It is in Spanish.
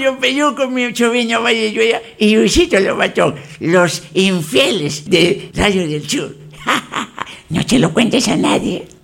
Claudio Peyuco, mi sobrino Valle Lluella y Luisito Lobatón, los infieles de Radio del Sur. No te lo cuentes a nadie.